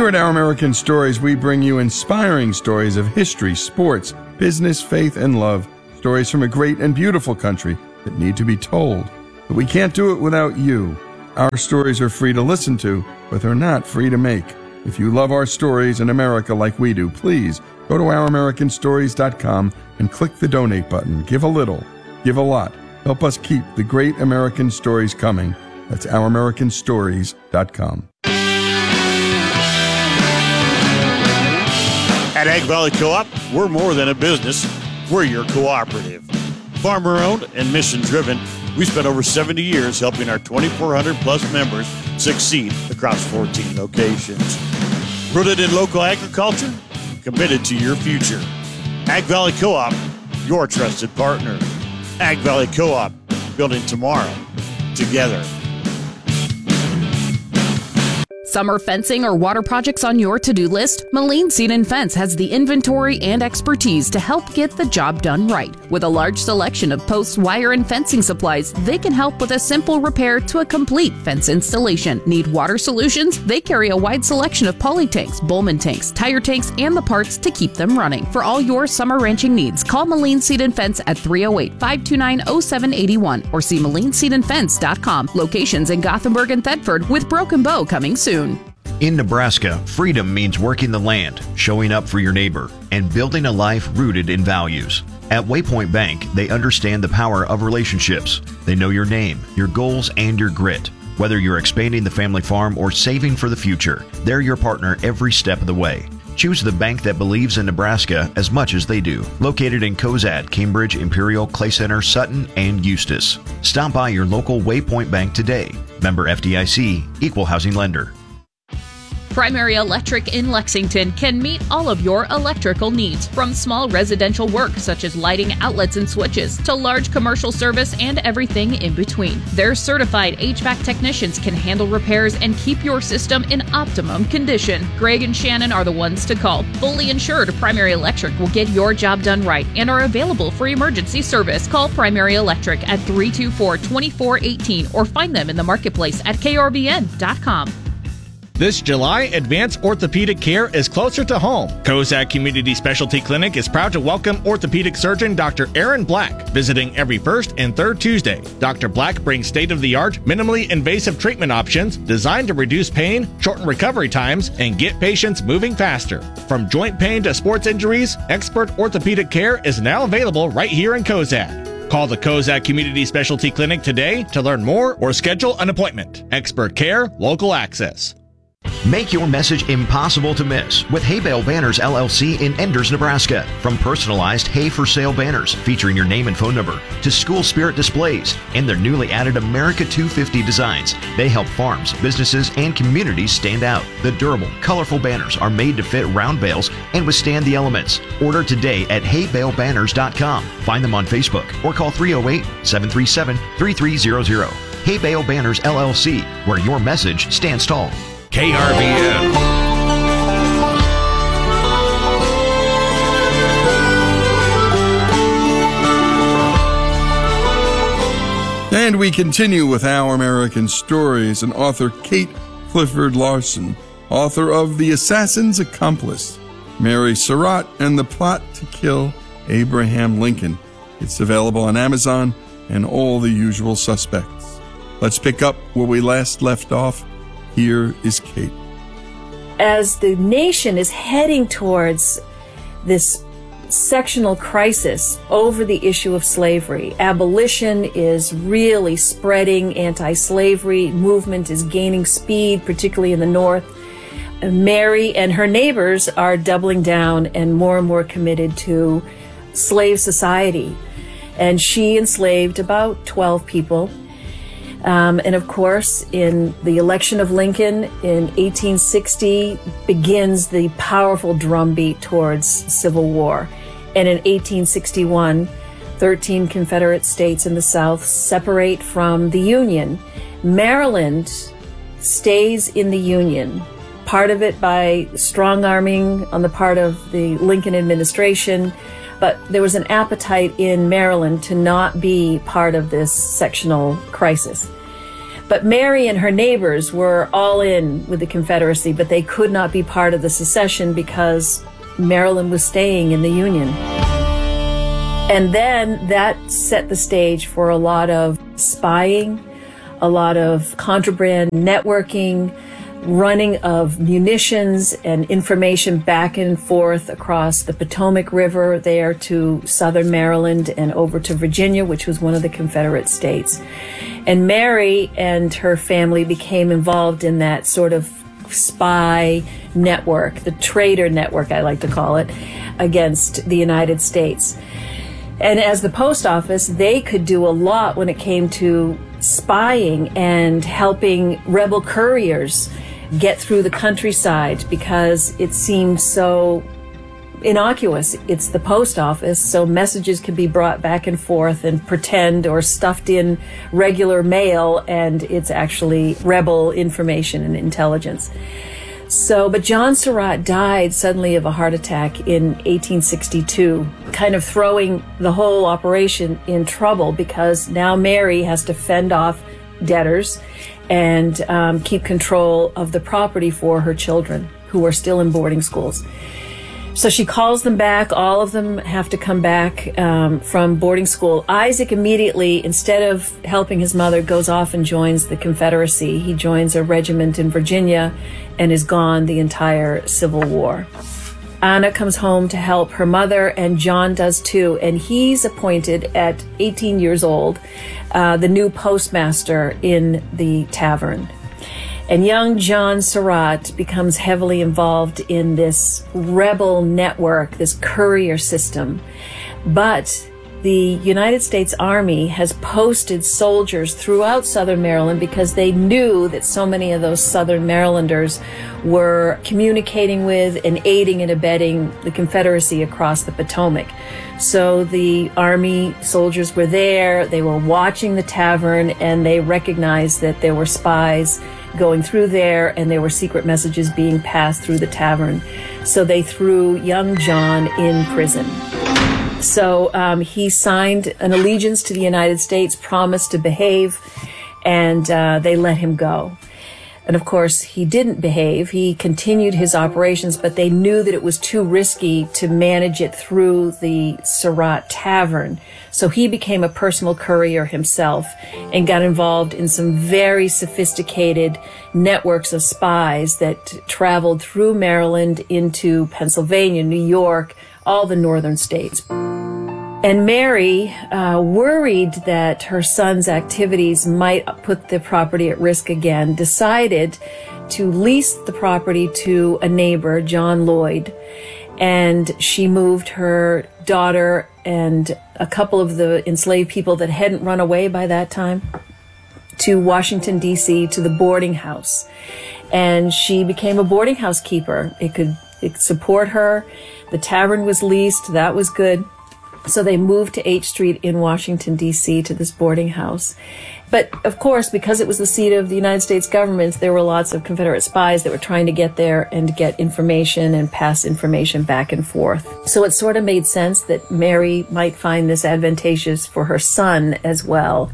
at Our American Stories, we bring you inspiring stories of history, sports, business, faith, and love. Stories from a great and beautiful country that need to be told. But we can't do it without you. Our stories are free to listen to, but they're not free to make. If you love our stories in America like we do, please go to OurAmericanStories.com and click the donate button. Give a little, give a lot. Help us keep the great American stories coming. That's OurAmericanStories.com. At Ag Valley Co-op, we're more than a business. We're your cooperative. Farmer-owned and mission-driven, we spent over 70 years helping our 2,400-plus members succeed across 14 locations. Rooted in local agriculture, committed to your future. Ag Valley Co-op, your trusted partner. Ag Valley Co-op, building tomorrow together. Summer fencing or water projects on your to-do list? Moline Seed and Fence has the inventory and expertise to help get the job done right. With a large selection of posts, wire, and fencing supplies, they can help with a simple repair to a complete fence installation. Need water solutions? They carry a wide selection of poly tanks, Bowman tanks, tire tanks, and the parts to keep them running. For all your summer ranching needs, call Moline Seed and Fence at 308-529-0781 or see MolineSeedandFence.com. Locations in Gothenburg and Thetford, with Broken Bow coming soon. In Nebraska, freedom means working the land, showing up for your neighbor, and building a life rooted in values. At Waypoint Bank, they understand the power of relationships. They know your name, your goals, and your grit. Whether you're expanding the family farm or saving for the future, they're your partner every step of the way. Choose the bank that believes in Nebraska as much as they do. Located in Cozad, Cambridge, Imperial, Clay Center, Sutton, and Eustis. Stop by your local Waypoint Bank today. Member FDIC, Equal Housing Lender. Primary Electric in Lexington can meet all of your electrical needs, from small residential work such as lighting, outlets, and switches, to large commercial service and everything in between. Their certified HVAC technicians can handle repairs and keep your system in optimum condition. Greg and Shannon are the ones to call. Fully insured, Primary Electric will get your job done right and are available for emergency service. Call Primary Electric at 324-2418 or find them in the marketplace at krvn.com. This July, advanced orthopedic care is closer to home. Cozad Community Specialty Clinic is proud to welcome orthopedic surgeon Dr. Aaron Black, visiting every first and third Tuesday. Dr. Black brings state-of-the-art, minimally invasive treatment options designed to reduce pain, shorten recovery times, and get patients moving faster. From joint pain to sports injuries, expert orthopedic care is now available right here in Cozad. Call the Cozad Community Specialty Clinic today to learn more or schedule an appointment. Expert care, local access. Make your message impossible to miss with Hay Bale Banners LLC in Enders, Nebraska. From personalized hay for sale banners featuring your name and phone number to school spirit displays and their newly added America 250 designs, they help farms, businesses, and communities stand out. The durable, colorful banners are made to fit round bales and withstand the elements. Order today at haybalebanners.com. Find them on Facebook or call 308-737-3300. Hay Bale Banners LLC, where your message stands tall. KRVN. And we continue with Our American Stories and author Kate Clifford Larson, author of The Assassin's Accomplice, Mary Surratt and the Plot to Kill Abraham Lincoln. It's available on Amazon and all the usual suspects. Let's pick up where we last left off. Here is Kate. As the nation is heading towards this sectional crisis over the issue of slavery, abolition is really spreading, anti-slavery movement is gaining speed, particularly in the North. Mary and her neighbors are doubling down and more committed to slave society. And she enslaved about 12 people. And of course, in the election of Lincoln in 1860 begins the powerful drumbeat towards civil war. And in 1861, 13 Confederate states in the South separate from the Union. Maryland stays in the Union, part of it by strong-arming on the part of the Lincoln administration, but there was an appetite in Maryland to not be part of this sectional crisis. But Mary and her neighbors were all in with the Confederacy, but they could not be part of the secession because Maryland was staying in the Union. And then that set the stage for a lot of spying, a lot of contraband networking, running of munitions and information back and forth across the Potomac River there to southern Maryland and over to Virginia, which was one of the Confederate states. And Mary and her family became involved in that sort of spy network, the traitor network, I like to call it, against the United States. And as the post office, they could do a lot when it came to spying and helping rebel couriers get through the countryside because it seemed so innocuous. It's the post office, so messages can be brought back and forth and pretend or stuffed in regular mail, and it's actually rebel information and intelligence. But John Surratt died suddenly of a heart attack in 1862, kind of throwing the whole operation in trouble because now Mary has to fend off debtors and keep control of the property for her children who are still in boarding schools. So she calls them back. All of them have to come back from boarding school. Isaac immediately, instead of helping his mother, goes off and joins the Confederacy. He joins a regiment in Virginia and is gone the entire Civil War. Anna comes home to help her mother, and John does too. And he's appointed at 18 years old the new postmaster in the tavern. And young John Surratt becomes heavily involved in this rebel network, this courier system. But the United States Army has posted soldiers throughout southern Maryland because they knew that so many of those southern Marylanders were communicating with and aiding and abetting the Confederacy across the Potomac. So the Army soldiers were there, they were watching the tavern, and they recognized that there were spies going through there and there were secret messages being passed through the tavern. So they threw young John in prison. So he signed an allegiance to the United States, promised to behave, and they let him go. And of course, he didn't behave. He continued his operations, but they knew that it was too risky to manage it through the Surratt Tavern. So he became a personal courier himself and got involved in some very sophisticated networks of spies that traveled through Maryland into Pennsylvania, New York, all the northern states. And Mary, worried that her son's activities might put the property at risk again, decided to lease the property to a neighbor, John Lloyd. And she moved her daughter and a couple of the enslaved people that hadn't run away by that time to Washington, D.C., to the boarding house. And she became a boarding house keeper. It could support her. The tavern was leased. That was good. So they moved to H Street in Washington, D.C., to this boarding house. But, of course, because it was the seat of the United States government, there were lots of Confederate spies that were trying to get there and get information and pass information back and forth. So it sort of made sense that Mary might find this advantageous for her son as well.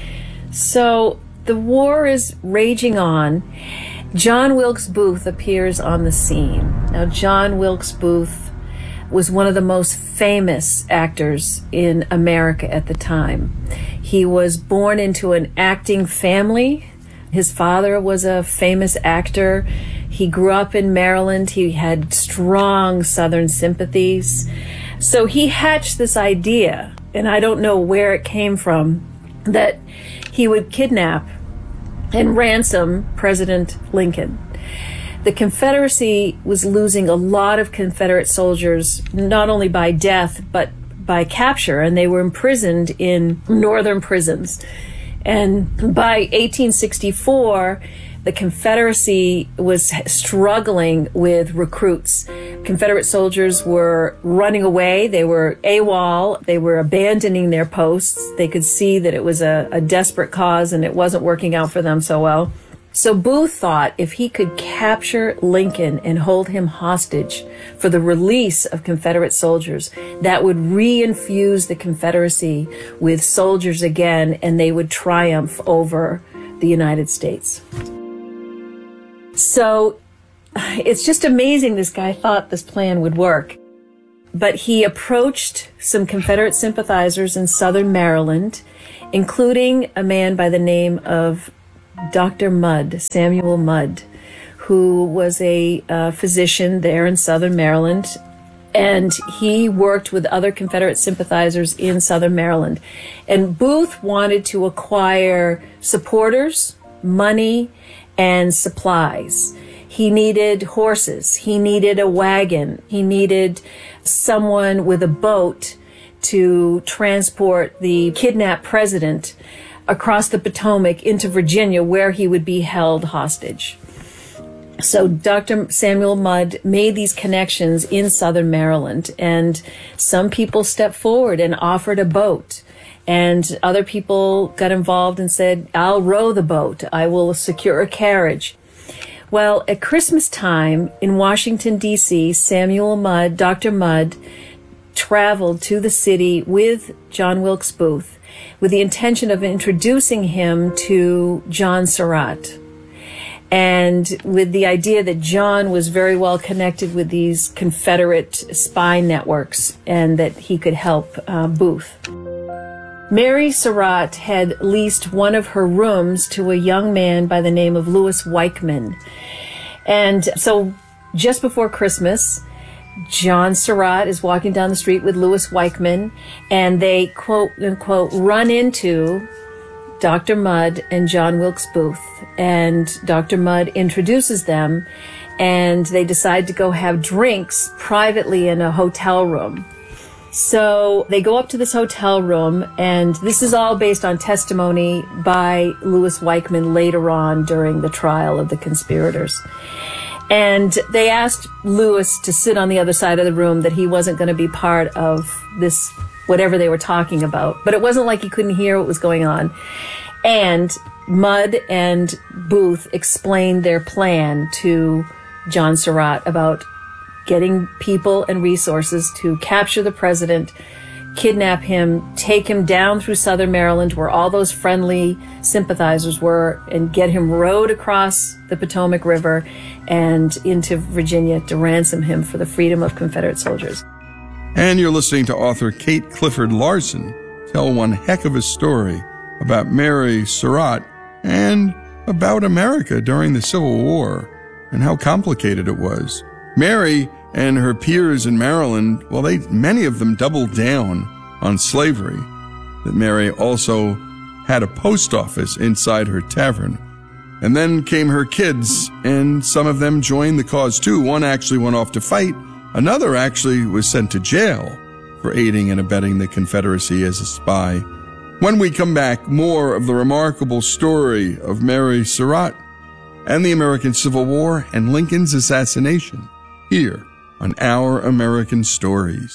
So the war is raging on. John Wilkes Booth appears on the scene. Now, John Wilkes Booth was one of the most famous actors in America at the time. He was born into an acting family. His father was a famous actor. He grew up in Maryland. He had strong Southern sympathies. So he hatched this idea, and I don't know where it came from, that he would kidnap and ransom President Lincoln. The Confederacy was losing a lot of Confederate soldiers, not only by death, but by capture, and they were imprisoned in northern prisons. And by 1864, the Confederacy was struggling with recruits. Confederate soldiers were running away. They were AWOL. They were abandoning their posts. They could see that it was a desperate cause and it wasn't working out for them so well. So Booth thought if he could capture Lincoln and hold him hostage for the release of Confederate soldiers, that would reinfuse the Confederacy with soldiers again, and they would triumph over the United States. So it's just amazing this guy thought this plan would work. But he approached some Confederate sympathizers in southern Maryland, including a man by the name of Dr. Mudd, Samuel Mudd, who was a physician there in southern Maryland. And he worked with other Confederate sympathizers in southern Maryland. And Booth wanted to acquire supporters, money, and supplies. He needed horses. He needed a wagon. He needed someone with a boat to transport the kidnapped president across the Potomac into Virginia, where he would be held hostage. So Dr. Samuel Mudd made these connections in southern Maryland, and some people stepped forward and offered a boat. And other people got involved and said, I'll row the boat. I will secure a carriage. Well, at Christmas time in Washington, D.C., Samuel Mudd, Dr. Mudd, traveled to the city with John Wilkes Booth with the intention of introducing him to John Surratt, and with the idea that John was very well connected with these Confederate spy networks and that he could help Booth. Mary Surratt had leased one of her rooms to a young man by the name of Louis Weichman. And so just before Christmas, John Surratt is walking down the street with Louis Weichman, and they, quote unquote, run into Dr. Mudd and John Wilkes Booth. And Dr. Mudd introduces them, and they decide to go have drinks privately in a hotel room. So they go up to this hotel room, and this is all based on testimony by Louis Weichman later on during the trial of the conspirators. And they asked Louis to sit on the other side of the room, that he wasn't going to be part of this, whatever they were talking about. But it wasn't like he couldn't hear what was going on. And Mudd and Booth explained their plan to John Surratt about getting people and resources to capture the president, kidnap him, take him down through southern Maryland where all those friendly sympathizers were, and get him rowed across the Potomac River and into Virginia to ransom him for the freedom of Confederate soldiers. And you're listening to author Kate Clifford Larson tell one heck of a story about Mary Surratt and about America during the Civil War and how complicated it was. Mary and her peers in Maryland, well, many of them doubled down on slavery. That Mary also had a post office inside her tavern. And then came her kids, and some of them joined the cause too. One actually went off to fight. Another actually was sent to jail for aiding and abetting the Confederacy as a spy. When we come back, more of the remarkable story of Mary Surratt and the American Civil War and Lincoln's assassination here on Our American Stories.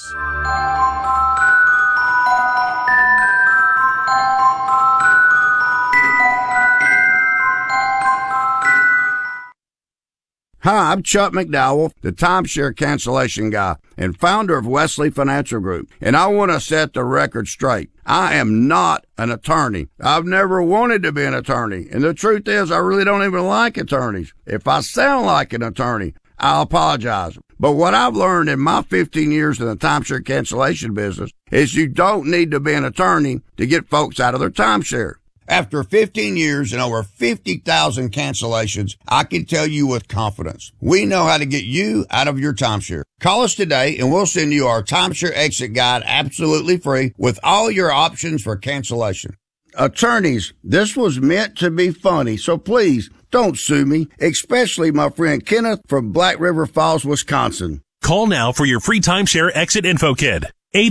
Hi, I'm Chuck McDowell, the timeshare cancellation guy and founder of Wesley Financial Group, and I want to set the record straight. I am not an attorney. I've never wanted to be an attorney, and the truth is I really don't even like attorneys. If I sound like an attorney, I'll apologize. But what I've learned in my 15 years in the timeshare cancellation business is you don't need to be an attorney to get folks out of their timeshare. After 15 years and over 50,000 cancellations, I can tell you with confidence, we know how to get you out of your timeshare. Call us today and we'll send you our timeshare exit guide absolutely free with all your options for cancellation. Attorneys, this was meant to be funny, so please don't sue me, especially my friend Kenneth from Black River Falls, Wisconsin. Call now for your free timeshare exit info kit.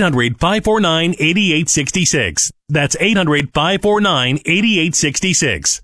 800-549-8866. That's 800-549-8866.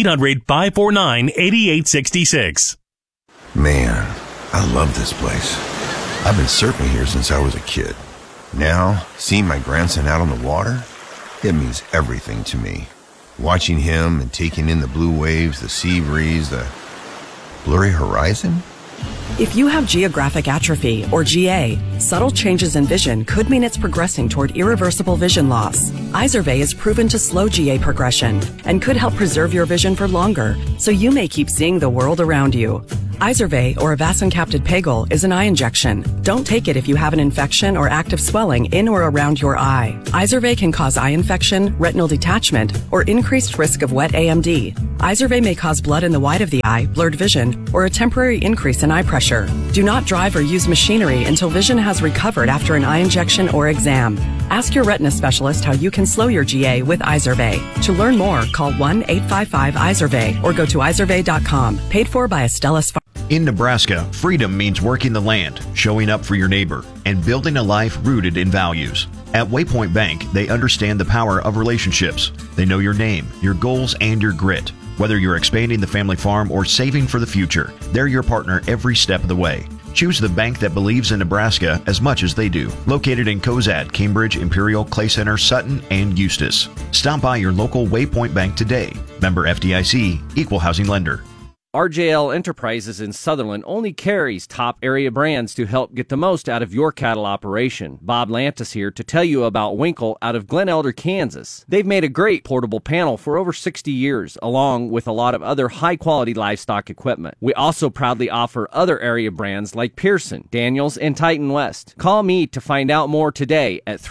800-549-8866. Man, I love this place. I've been surfing here since I was a kid. Now, seeing my grandson out on the water, it means everything to me. Watching him and taking in the blue waves, the sea breeze, the blurry horizon. If you have geographic atrophy, or GA, subtle changes in vision could mean it's progressing toward irreversible vision loss. Izervay is proven to slow GA progression and could help preserve your vision for longer, so you may keep seeing the world around you. Izervay, or avacincaptad pegol, is an eye injection. Don't take it if you have an infection or active swelling in or around your eye. Izervay can cause eye infection, retinal detachment, or increased risk of wet AMD. Izervay may cause blood in the white of the eye, blurred vision, or a temporary increase in eye pressure. Do not drive or use machinery until vision has recovered after an eye injection or exam. Ask your retina specialist how you can slow your GA with Izervay. To learn more, call 1-855-IZERVAY or go to izervay.com. Paid for by Astellas Pharma. In Nebraska, freedom means working the land, showing up for your neighbor, and building a life rooted in values. At Waypoint Bank, they understand the power of relationships. They know your name, your goals, and your grit. Whether you're expanding the family farm or saving for the future, they're your partner every step of the way. Choose the bank that believes in Nebraska as much as they do. Located in Cozad, Cambridge, Imperial, Clay Center, Sutton, and Eustis. Stop by your local Waypoint Bank today. Member FDIC, Equal Housing Lender. RJL Enterprises in Sutherland only carries top area brands to help get the most out of your cattle operation. Bob Lantis here to tell you about Winkle out of Glen Elder, Kansas. They've made a great portable panel for over 60 years, along with a lot of other high-quality livestock equipment. We also proudly offer other area brands like Pearson, Daniels, and Titan West. Call me to find out more today at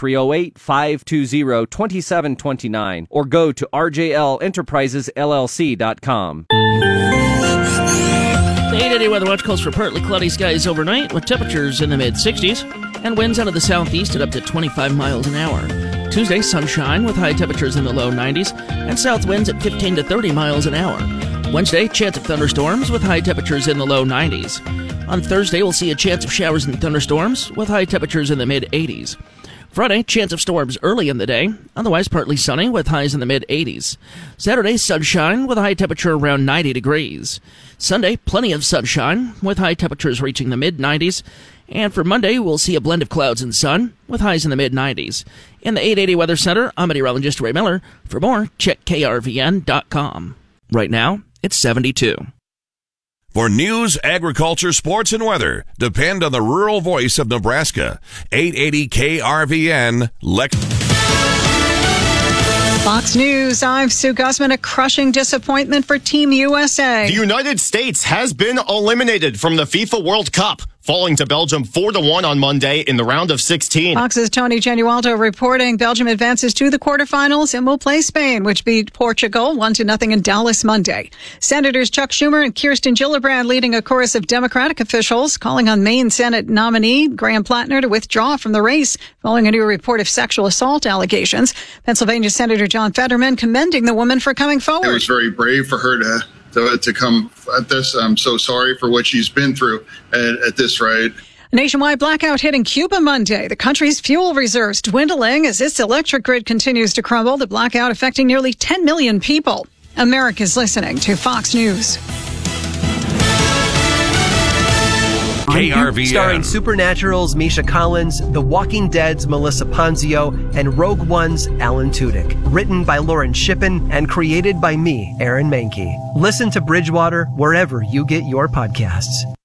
308-520-2729 or go to rjlenterprisesllc.com. The 880 Weather Watch calls for partly cloudy skies overnight with temperatures in the mid-60s and winds out of the southeast at up to 25 miles an hour. Tuesday, sunshine with high temperatures in the low 90s and south winds at 15 to 30 miles an hour. Wednesday, chance of thunderstorms with high temperatures in the low 90s. On Thursday, we'll see a chance of showers and thunderstorms with high temperatures in the mid-80s. Friday, chance of storms early in the day, otherwise partly sunny with highs in the mid-80s. Saturday, sunshine with a high temperature around 90 degrees. Sunday, plenty of sunshine with high temperatures reaching the mid-90s. And for Monday, we'll see a blend of clouds and sun with highs in the mid-90s. In the 880 Weather Center, I'm meteorologist Ray Miller. For more, check krvn.com. Right now, it's 72. For news, agriculture, sports, and weather, depend on the rural voice of Nebraska. 880 KRVN, Fox News, I'm Sue Guzman. A crushing disappointment for Team USA. The United States has been eliminated from the FIFA World Cup, falling to Belgium 4-1 on Monday in the round of 16. Fox's Tony Genualdo reporting Belgium advances to the quarterfinals and will play Spain, which beat Portugal 1-0 in Dallas Monday. Senators Chuck Schumer and Kirsten Gillibrand leading a chorus of Democratic officials calling on Maine Senate nominee Graham Plattner to withdraw from the race following a new report of sexual assault allegations. Pennsylvania Senator John Fetterman commending the woman for coming forward. It was very brave for her to come at this. I'm so sorry for what she's been through at this rate. A nationwide blackout hitting Cuba Monday. The country's fuel reserves dwindling as its electric grid continues to crumble. The blackout affecting nearly 10 million people. America's listening to Fox News. KRVN. Starring Supernatural's Misha Collins, The Walking Dead's Melissa Ponzio, and Rogue One's Alan Tudyk. Written by Lauren Shippen and created by me, Aaron Mahnke. Listen to Bridgewater wherever you get your podcasts.